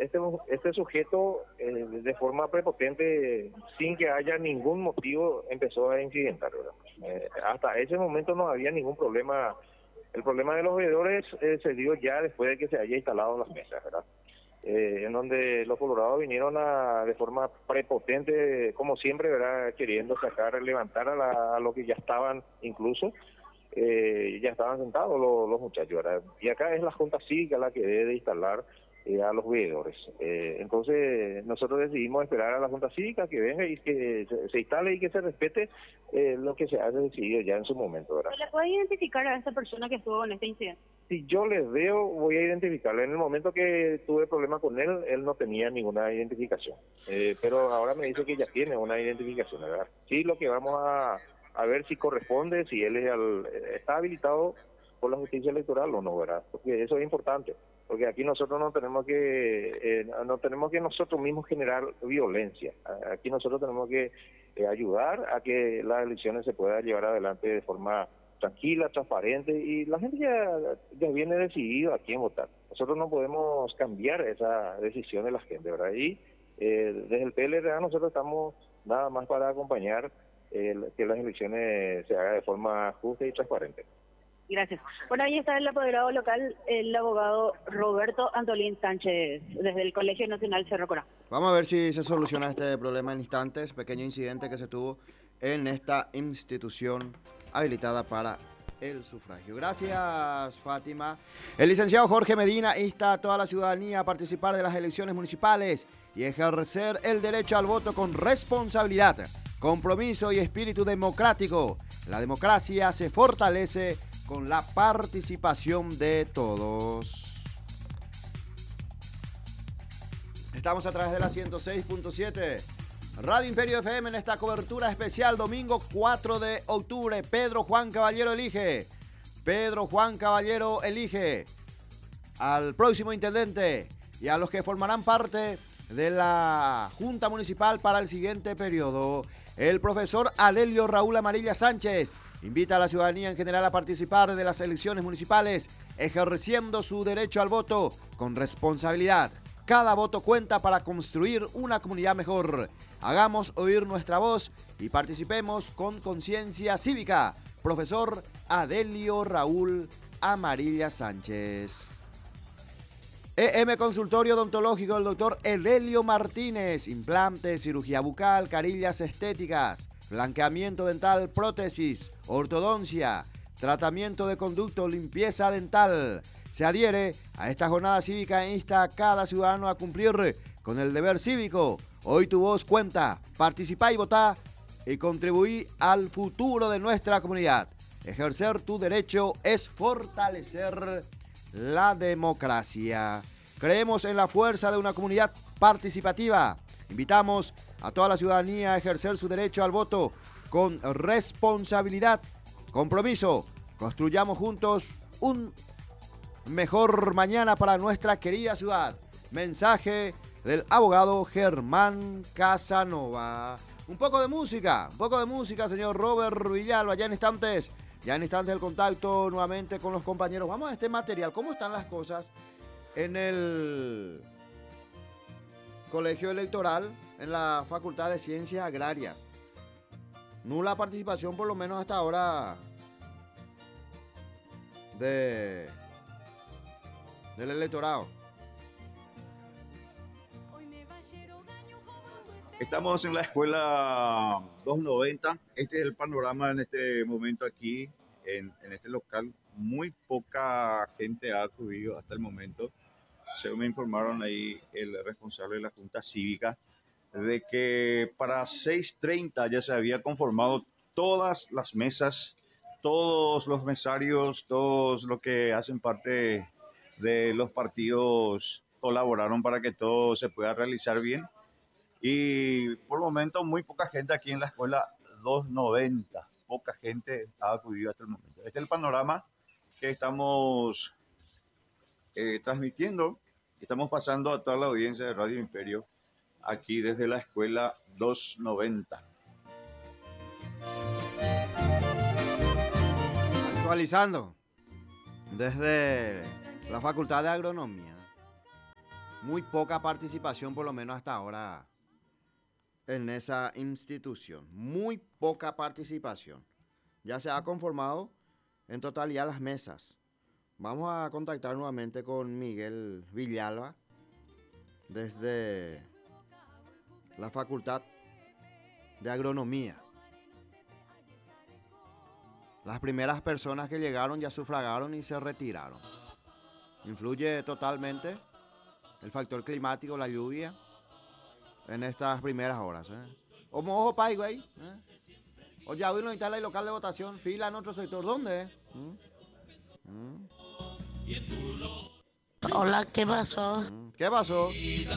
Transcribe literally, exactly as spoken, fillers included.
este, este sujeto eh, de forma prepotente, sin que haya ningún motivo, empezó a incidentar, ¿verdad? Eh, hasta ese momento no había ningún problema. El problema de los veedores eh, se dio ya después de que se haya instalado las mesas, ¿verdad? Eh, en donde los colorados vinieron a, de forma prepotente, como siempre, ¿verdad? Queriendo sacar, levantar a, la, a los que ya estaban incluso. Eh, ya estaban sentados los, los muchachos, ¿verdad? Y acá es la Junta Cívica la que debe de instalar eh, a los veedores. Eh, entonces nosotros decidimos esperar a la Junta Cívica que venga y que se, se instale y que se respete eh, lo que se ha decidido ya en su momento, ¿verdad? ¿Se le puede identificar a esta persona que estuvo en este incidente? Si yo les veo, voy a identificarle. En el momento que tuve problema con él, él no tenía ninguna identificación. Eh, pero ahora me dice que ya tiene una identificación, ¿verdad? Sí, lo que vamos a, a ver si corresponde, si él es al, está habilitado por la justicia electoral o no, ¿verdad? Porque eso es importante. Porque aquí nosotros no tenemos que eh, no tenemos que nosotros mismos generar violencia. Aquí nosotros tenemos que eh, ayudar a que las elecciones se puedan llevar adelante de forma tranquila, transparente, y la gente ya, ya viene decidido a quién votar. Nosotros no podemos cambiar esa decisión de la gente, ¿verdad? Y eh, desde el P L R A nosotros estamos nada más para acompañar eh, que las elecciones se hagan de forma justa y transparente. Gracias. Bueno, ahí está el apoderado local, el abogado Roberto Antolín Sánchez, desde el Colegio Nacional Cerro Corá. Vamos a ver si se soluciona este problema en instantes, pequeño incidente que se tuvo en esta institución habilitada para el sufragio. Gracias, Fátima. El licenciado Jorge Medina insta a toda la ciudadanía a participar de las elecciones municipales y ejercer el derecho al voto con responsabilidad, compromiso y espíritu democrático. La democracia se fortalece con la participación de todos. Estamos a través de la ciento seis punto siete. Radio Imperio F M en esta cobertura especial domingo cuatro de octubre. Pedro Juan Caballero elige. Pedro Juan Caballero elige al próximo intendente y a los que formarán parte de la Junta Municipal para el siguiente periodo. El profesor Adelio Raúl Amarilla Sánchez invita a la ciudadanía en general a participar de las elecciones municipales, ejerciendo su derecho al voto con responsabilidad. Cada voto cuenta para construir una comunidad mejor. Hagamos oír nuestra voz y participemos con conciencia cívica. Profesor Adelio Raúl Amarilla Sánchez. E M Consultorio Odontológico del doctor Evelio Martínez. Implantes, cirugía bucal, carillas estéticas, blanqueamiento dental, prótesis, ortodoncia, tratamiento de conducto, limpieza dental. Se adhiere a esta jornada cívica e insta a cada ciudadano a cumplir con el deber cívico. Hoy tu voz cuenta. Participá y votá y contribuí al futuro de nuestra comunidad. Ejercer tu derecho es fortalecer la democracia. Creemos en la fuerza de una comunidad participativa. Invitamos a toda la ciudadanía a ejercer su derecho al voto con responsabilidad, compromiso. Construyamos juntos un mejor mañana para nuestra querida ciudad. Mensaje del abogado Germán Casanova. Un poco de música, un poco de música, señor Robert Villalba. Ya en instantes, ya en instantes el contacto nuevamente con los compañeros. Vamos a este material. ¿Cómo están las cosas en el colegio electoral, en la Facultad de Ciencias Agrarias? Nula participación, por lo menos hasta ahora, de del electorado. Estamos en la escuela doscientos noventa. Este es el panorama en este momento aquí, en, en este local. Muy poca gente ha acudido hasta el momento. Según me informaron ahí el responsable de la Junta Cívica, de que para seis treinta ya se había conformado todas las mesas, todos los mesarios, todos los que hacen parte de los partidos colaboraron para que todo se pueda realizar bien. Y por el momento muy poca gente aquí en la escuela doscientos noventa, poca gente ha acudido hasta el momento. Este es el panorama que estamos eh, transmitiendo, estamos pasando a toda la audiencia de Radio Imperio aquí desde la escuela doscientos noventa. Actualizando desde la Facultad de Agronomía. muy poca participación, por lo menos hasta ahora, en esa institución. Muy poca participación. Ya se ha conformado en totalidad las mesas. Vamos a contactar nuevamente con Miguel Villalba desde la Facultad de Agronomía. Las primeras personas que llegaron ya sufragaron y se retiraron. Influye totalmente el factor climático, la lluvia, en estas primeras horas. ¿eh? Como ojo paigo ahí. ¿eh? Oye, hoy nos instala el local de votación, fila en otro sector. ¿Dónde? ¿Mm? ¿Mm? Hola, ¿qué pasó? ¿Qué pasó?